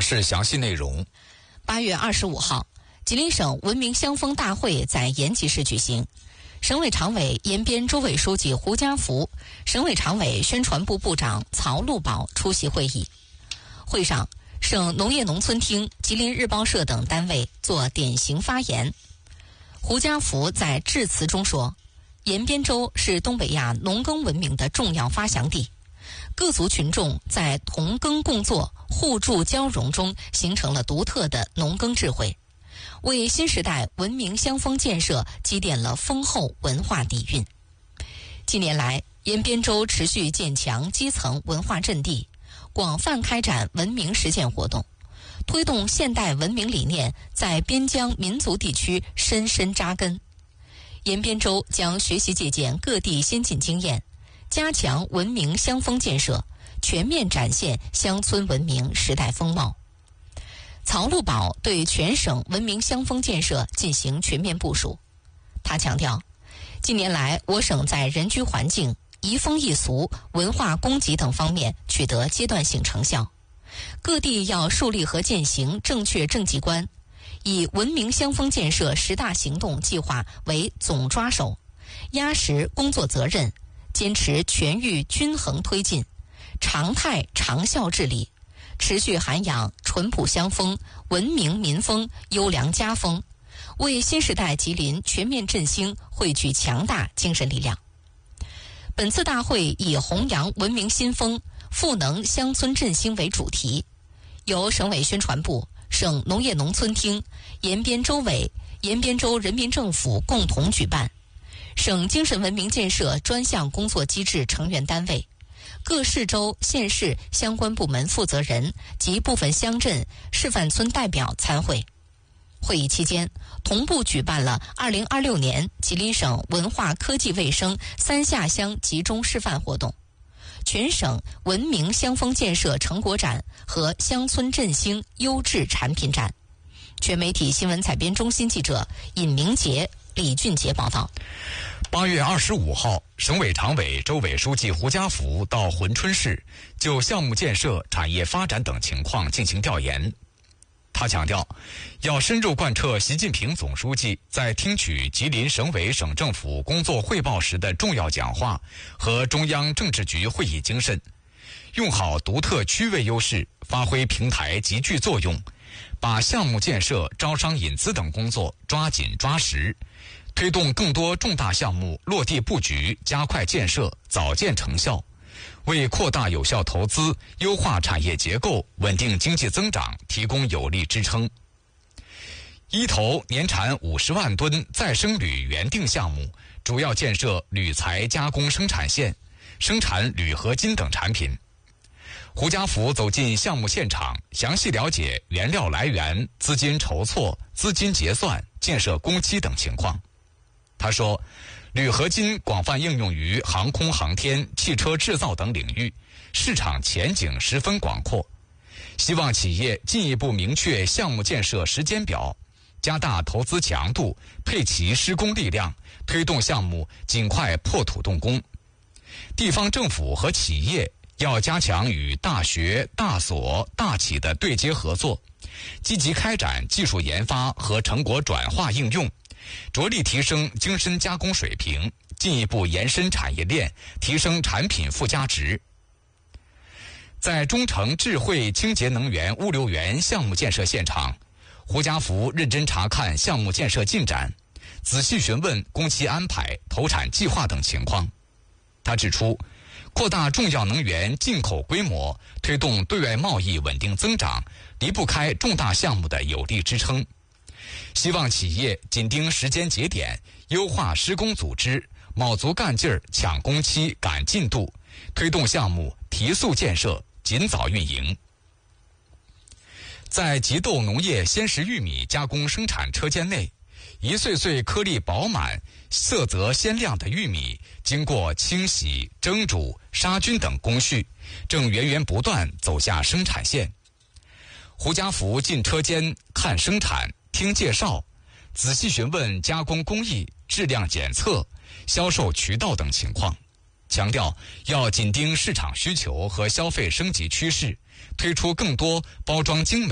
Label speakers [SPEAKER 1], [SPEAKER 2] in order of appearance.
[SPEAKER 1] 是详细内容。
[SPEAKER 2] 8月25号，吉林省文明乡风大会在延吉市举行。省委常委、延边州委书记胡家福、省委常委、宣传部部长曹路宝出席会议。会上，省农业农村厅、吉林日报社等单位作典型发言。胡家福在致辞中说，延边州是东北亚农耕文明的重要发祥地，各族群众在同耕共作、互助交融中形成了独特的农耕智慧，为新时代文明乡风建设积淀了丰厚文化底蕴。近年来，延边州持续建强基层文化阵地，广泛开展文明实践活动，推动现代文明理念在边疆民族地区深深扎根。延边州将学习借鉴各地先进经验，加强文明乡风建设，全面展现乡村文明时代风貌。曹路宝对全省文明乡风建设进行全面部署。他强调，近年来我省在人居环境、移风易俗、文化供给等方面取得阶段性成效，各地要树立和践行正确政绩观，以文明乡风建设10大行动计划为总抓手，压实工作责任，坚持全域均衡推进，常态长效治理，持续涵养淳朴乡风、文明民风、优良家风，为新时代吉林全面振兴汇聚强大精神力量。本次大会以弘扬文明新风、赋能乡村振兴为主题，由省委宣传部、省农业农村厅、延边州委、延边州人民政府共同举办，省精神文明建设专项工作机制成员单位、各市州、县市相关部门负责人及部分乡镇示范村代表参会。会议期间，同步举办了2026年吉林省文化科技卫生3下乡集中示范活动、全省文明乡风建设成果展和乡村振兴优质产品展。全媒体新闻采编中心记者尹明杰、李俊杰报道。
[SPEAKER 1] 8月25号，省委常委、州委书记胡家福到珲春市，就项目建设、产业发展等情况进行调研。他强调，要深入贯彻习近平总书记在听取吉林省委省政府工作汇报时的重要讲话和中央政治局会议精神，用好独特区位优势，发挥平台集聚作用，把项目建设、招商引资等工作抓紧抓实，推动更多重大项目落地布局，加快建设，早见成效，为扩大有效投资、优化产业结构、稳定经济增长提供有力支撑。一头年产50万吨再生铝原定项目，主要建设铝材加工生产线，生产铝合金等产品。胡家福走进项目现场，详细了解原料来源、资金筹措、资金结算、建设工期等情况。他说，铝合金广泛应用于航空航天、汽车制造等领域，市场前景十分广阔。希望企业进一步明确项目建设时间表，加大投资强度，配齐施工力量，推动项目尽快破土动工。地方政府和企业要加强与大学、大所、大企的对接合作，积极开展技术研发和成果转化应用，着力提升精深加工水平，进一步延伸产业链，提升产品附加值。在中城智慧清洁能源物流园项目建设现场，胡家福认真查看项目建设进展，仔细询问工期安排、投产计划等情况。他指出，扩大重要能源进口规模，推动对外贸易稳定增长，离不开重大项目的有力支撑。希望企业紧盯时间节点，优化施工组织，卯足干劲儿抢工期、赶进度，推动项目提速建设，尽早运营。在吉豆农业鲜食玉米加工生产车间内，一穗穗颗粒饱满、色泽鲜亮的玉米，经过清洗、蒸煮、杀菌等工序，正源源不断走下生产线。胡家福进车间看生产、听介绍，仔细询问加工工艺、质量检测、销售渠道等情况，强调要紧盯市场需求和消费升级趋势，推出更多包装精美